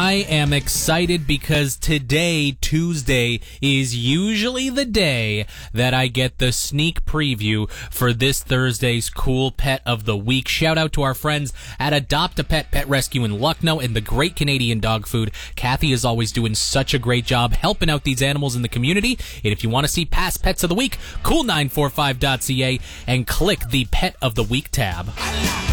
I am excited because today, Tuesday, is usually the day that I get the sneak preview for this Thursday's Cool Pet of the Week. Shout out to our friends at Adopt a Pet Pet Rescue in Lucknow and the Great Canadian Dog Food. Kathy is always doing such a great job helping out these animals in the community. And if you want to see past Pets of the Week, cool945.ca and click the Pet of the Week tab.